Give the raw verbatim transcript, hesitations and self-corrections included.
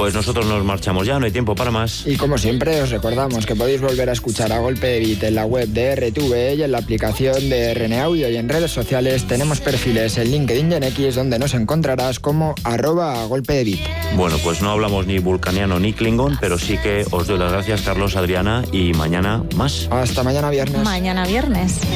Pues nosotros nos marchamos ya, no hay tiempo para más. Y como siempre os recordamos que podéis volver a escuchar A Golpe de Beat en la web de R T V E y en la aplicación de R N Audio, y en redes sociales tenemos perfiles en LinkedIn y en X donde nos encontrarás como arroba A Golpe de Beat. Bueno, pues no hablamos ni vulcaniano ni klingon, pero sí que os doy las gracias, Carlos, Adriana, y mañana más. Hasta mañana viernes. Mañana viernes.